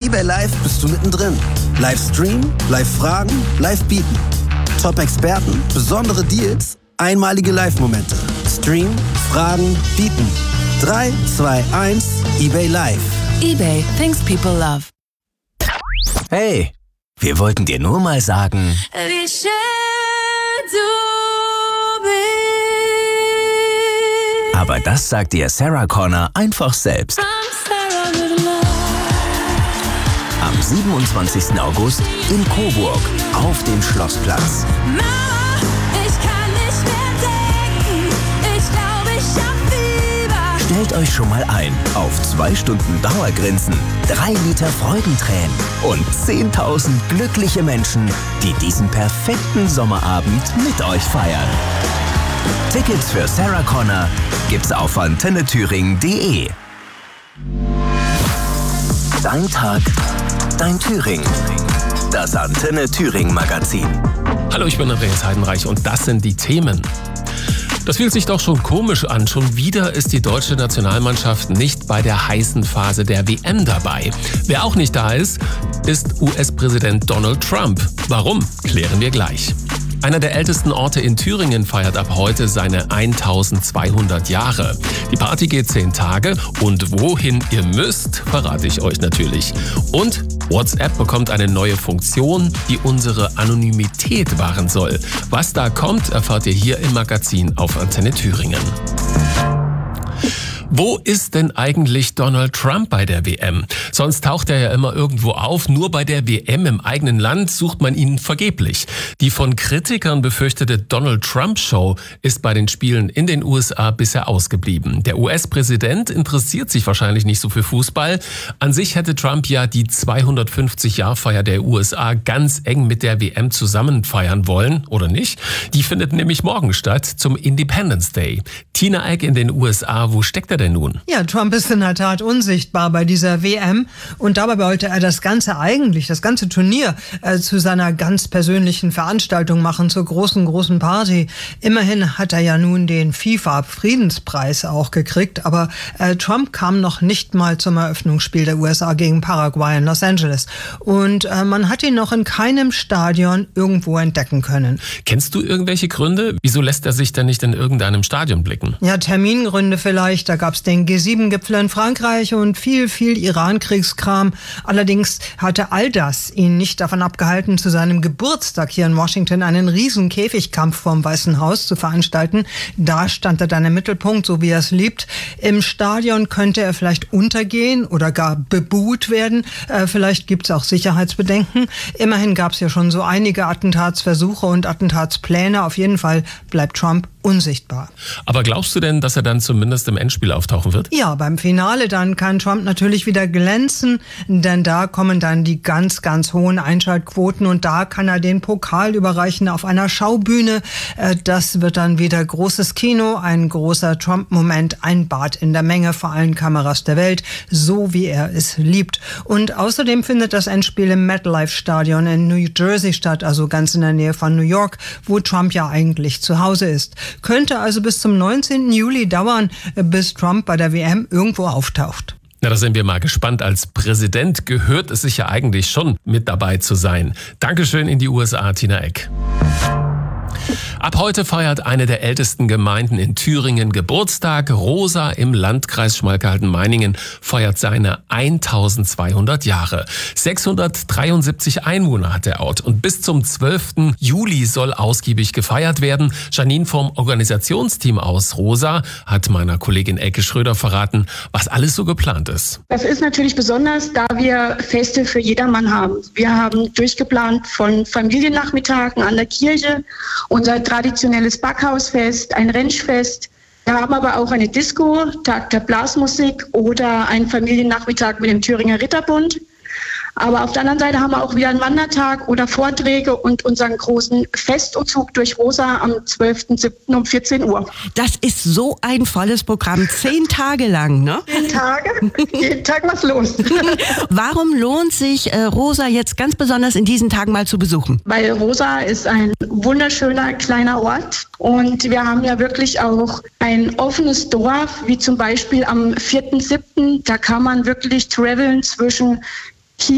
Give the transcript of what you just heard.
eBay Live bist du mittendrin. Livestream, Live-Fragen, Live-Bieten. Top-Experten, besondere Deals, einmalige Live-Momente. Stream, Fragen, Bieten. 3, 2, 1, eBay Live. eBay, things people love. Hey, wir wollten dir nur mal sagen, wie schön du bist. Aber das sagt dir Sarah Connor einfach selbst. Am 27. August in Coburg auf dem Schlossplatz. Mama, ich kann nicht mehr denken. Ich glaube, ich hab Fieber. Stellt euch schon mal ein auf 2 Stunden Dauergrinsen, 3 Liter Freudentränen und 10.000 glückliche Menschen, die diesen perfekten Sommerabend mit euch feiern. Tickets für Sarah Connor gibt's auf antennethüringen.de. Dein Tag, dein Thüringen. Das Antenne Thüringen Magazin. Hallo, ich bin Andreas Heidenreich und das sind die Themen. Das fühlt sich doch schon komisch an. Schon wieder ist die deutsche Nationalmannschaft nicht bei der heißen Phase der WM dabei. Wer auch nicht da ist, ist US-Präsident Donald Trump. Warum? Klären wir gleich. Einer der ältesten Orte in Thüringen feiert ab heute seine 1200 Jahre. Die Party geht 10 Tage und wohin ihr müsst, verrate ich euch natürlich. Und WhatsApp bekommt eine neue Funktion, die unsere Anonymität wahren soll. Was da kommt, erfahrt ihr hier im Magazin auf Antenne Thüringen. Wo ist denn eigentlich Donald Trump bei der WM? Sonst taucht er ja immer irgendwo auf. Nur bei der WM im eigenen Land sucht man ihn vergeblich. Die von Kritikern befürchtete Donald Trump-Show ist bei den Spielen in den USA bisher ausgeblieben. Der US-Präsident interessiert sich wahrscheinlich nicht so für Fußball. An sich hätte Trump ja die 250-Jahr-Feier der USA ganz eng mit der WM zusammen feiern wollen, oder nicht? Die findet nämlich morgen statt, zum Independence Day. Tina Eck in den USA, wo steckt er denn nun? Ja, Trump ist in der Tat unsichtbar bei dieser WM und dabei wollte er das ganze Turnier zu seiner ganz persönlichen Veranstaltung machen, zur großen Party. Immerhin hat er ja nun den FIFA-Friedenspreis auch gekriegt, aber Trump kam noch nicht mal zum Eröffnungsspiel der USA gegen Paraguay in Los Angeles und man hat ihn noch in keinem Stadion irgendwo entdecken können. Kennst du irgendwelche Gründe? Wieso lässt er sich denn nicht in irgendeinem Stadion blicken? Ja, Termingründe vielleicht, da gab es den G7-Gipfel in Frankreich und viel Iran-Kriegskram. Allerdings hatte all das ihn nicht davon abgehalten, zu seinem Geburtstag hier in Washington einen riesen Käfigkampf vorm Weißen Haus zu veranstalten. Da stand er dann im Mittelpunkt, so wie er es liebt. Im Stadion könnte er vielleicht untergehen oder gar bebuht werden. Vielleicht gibt es auch Sicherheitsbedenken. Immerhin gab es ja schon so einige Attentatsversuche und Attentatspläne. Auf jeden Fall bleibt Trump unsichtbar. Aber glaubst du denn, dass er dann zumindest im Endspiel auftauchen wird? Ja, beim Finale dann kann Trump natürlich wieder glänzen, denn da kommen dann die ganz hohen Einschaltquoten und da kann er den Pokal überreichen auf einer Schaubühne. Das wird dann wieder großes Kino, ein großer Trump-Moment, ein Bad in der Menge vor allen Kameras der Welt, so wie er es liebt. Und außerdem findet das Endspiel im MetLife-Stadion in New Jersey statt, also ganz in der Nähe von New York, wo Trump ja eigentlich zu Hause ist. Könnte also bis zum 19. Juli dauern, bis Trump bei der WM irgendwo auftaucht. Na, da sind wir mal gespannt. Als Präsident gehört es sich ja eigentlich schon, mit dabei zu sein. Dankeschön in die USA, Tina Eck. Ab heute feiert eine der ältesten Gemeinden in Thüringen Geburtstag. Rosa im Landkreis Schmalkalden-Meiningen feiert seine 1200 Jahre. 673 Einwohner hat der Ort und bis zum 12. Juli soll ausgiebig gefeiert werden. Janine vom Organisationsteam aus Rosa hat meiner Kollegin Elke Schröder verraten, was alles so geplant ist. Das ist natürlich besonders, da wir Feste für jedermann haben. Wir haben durchgeplant von Familiennachmittagen an der Kirche, unser traditionelles Backhausfest, ein Rentschfest. Wir haben aber auch eine Disco, Tag der Blasmusik oder einen Familiennachmittag mit dem Thüringer Ritterbund. Aber auf der anderen Seite haben wir auch wieder einen Wandertag oder Vorträge und unseren großen Festumzug durch Rosa am 12.07. um 14 Uhr. Das ist so ein volles Programm, 10 Tage lang, ne? 10 Tage, jeden Tag was los. Warum lohnt sich Rosa jetzt ganz besonders in diesen Tagen mal zu besuchen? Weil Rosa ist ein wunderschöner kleiner Ort und wir haben ja wirklich auch ein offenes Dorf, wie zum Beispiel am 4.07. Da kann man wirklich traveln zwischen